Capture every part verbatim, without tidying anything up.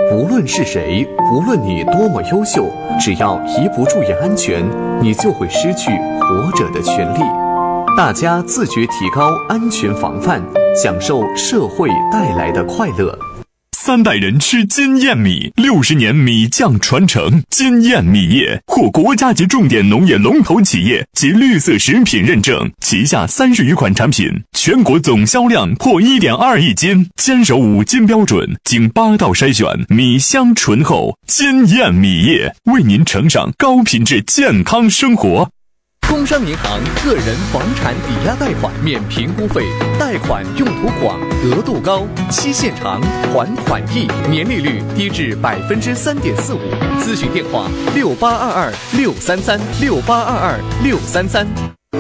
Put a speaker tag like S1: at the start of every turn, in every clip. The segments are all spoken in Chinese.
S1: 无论是谁，无论你多么优秀，只要一不注意安全，你就会失去活着的权利。大家自觉提高安全防范，享受社会带来的快乐。
S2: 三代人吃金燕米，六十年米酱传承。金燕米业获国家级重点农业龙头企业及绿色食品认证，旗下三十余款产品，全国总销量破 一点二亿斤，坚守五金标准，经八道筛选，米香醇厚。金燕米业为您呈上高品质健康生活。
S1: 工商银行个人房产抵押贷款免评估费，贷款用途广，额度高，期限长，还款易，年利率低至百分之三点四五。咨询电话：六八二二六三三六八二二六三三。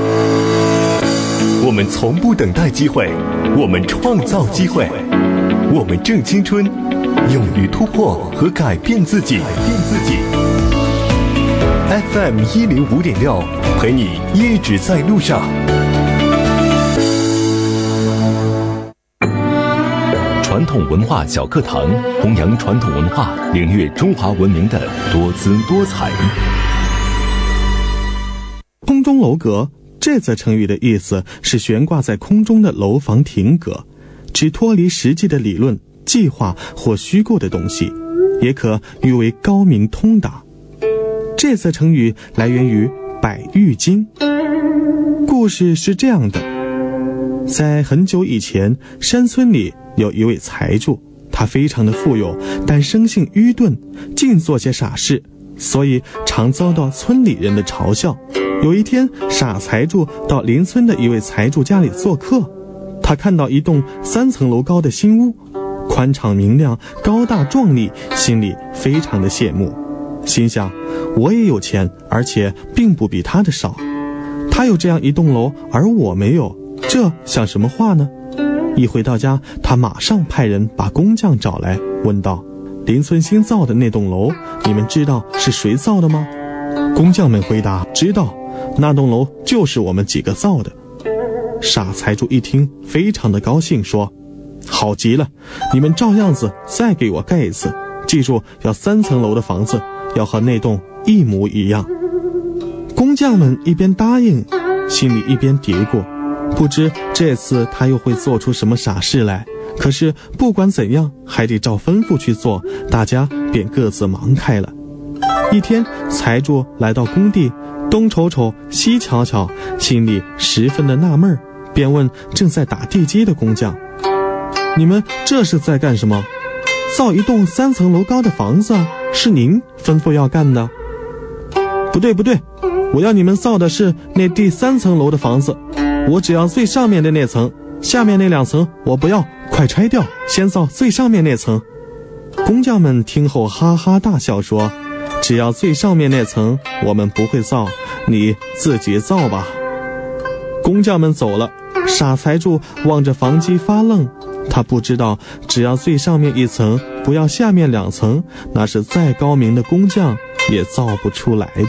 S3: 我们从不等待机会，我们创造机会，我们正青春，勇于突破和改变自己。改变自己。F M 一零五点六，陪你一直在路上。传统文化小课堂，弘扬传统文化，领略中华文明的多姿多彩。
S4: 空中楼阁这则成语的意思是悬挂在空中的楼房亭阁，指脱离实际的理论、计划或虚构的东西，也可喻为高明通达。这则成语来源于《百喻经》。故事是这样的，在很久以前，山村里有一位财主，他非常的富有，但生性愚钝，尽做些傻事，所以常遭到村里人的嘲笑。有一天，傻财主到邻村的一位财主家里做客，他看到一栋三层楼高的新屋，宽敞明亮，高大壮丽，心里非常的羡慕，心想我也有钱，而且并不比他的少，他有这样一栋楼，而我没有，这像什么话呢？一回到家，他马上派人把工匠找来，问道：邻村新造的那栋楼，你们知道是谁造的吗？工匠们回答：知道，那栋楼就是我们几个造的。傻财主一听，非常的高兴，说：好极了，你们照样子再给我盖一次，记住要三层楼的房子，要和那栋一模一样。工匠们一边答应，心里一边嘀咕，不知这次他又会做出什么傻事来。可是不管怎样，还得照吩咐去做，大家便各自忙开了。一天，财主来到工地，东瞅瞅西瞧瞧，心里十分的纳闷，便问正在打地基的工匠：你们这是在干什么？造一栋三层楼高的房子，是您吩咐要干的？不对不对，我要你们造的是那第三层楼的房子，我只要最上面的那层，下面那两层我不要，快拆掉，先造最上面那层。工匠们听后哈哈大笑，说：只要最上面那层我们不会造，你自己造吧。工匠们走了，傻财主望着房基发愣，他不知道只要最上面一层，不要下面两层，那是再高明的工匠也造不出来的。